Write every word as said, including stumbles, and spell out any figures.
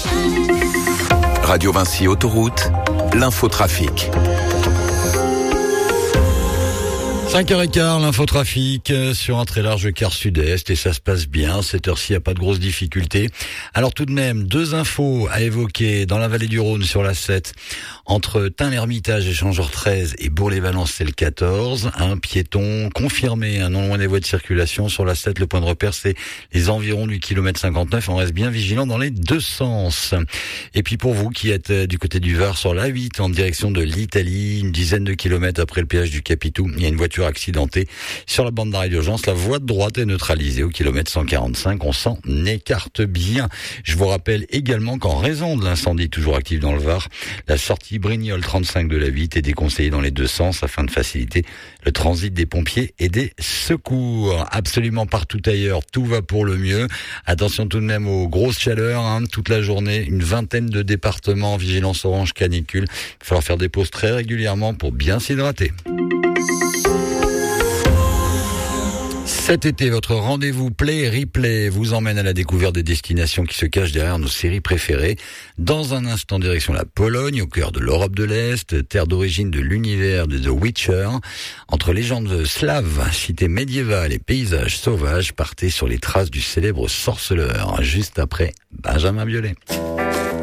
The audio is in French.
Radio Vinci Autoroute, l'infotrafic. cinq heures quinze, l'infotrafic sur un très large quart sud-est et ça se passe bien. Cette heure-ci, il n'y a pas de grosses difficultés. Alors tout de même, deux infos à évoquer dans la vallée du Rhône sur la sept. Entre Tain-l'Hermitage, échangeur treize et Bourg-les-Valences, c'est le quatorze. Un piéton confirmé, un non loin des voies de circulation sur la sept. Le point de repère, c'est les environs du kilomètre cinquante-neuf. On reste bien vigilant dans les deux sens. Et puis pour vous qui êtes du côté du Var sur la huit en direction de l'Italie, une dizaine de kilomètres après le péage du Capitou, il y a une voiture accidentée sur la bande d'arrêt d'urgence. La voie de droite est neutralisée au kilomètre cent quarante-cinq. On s'en écarte bien. Je vous rappelle également qu'en raison de l'incendie toujours actif dans le Var, la sortie Brignoles trente-cinq de la huit est déconseillée dans les deux sens afin de faciliter le transit des pompiers et des secours. Absolument partout ailleurs, tout va pour le mieux. Attention tout de même aux grosses chaleurs, hein, toute la journée, une vingtaine de départements en vigilance orange canicule. Il va falloir faire des pauses très régulièrement pour bien s'hydrater. Cet été, votre rendez-vous Play et Replay vous emmène à la découverte des destinations qui se cachent derrière nos séries préférées. Dans un instant, direction la Pologne, au cœur de l'Europe de l'Est, terre d'origine de l'univers de The Witcher. Entre légendes slaves, cités médiévales et paysages sauvages, partez sur les traces du célèbre sorceleur. Juste après Benjamin Biolay.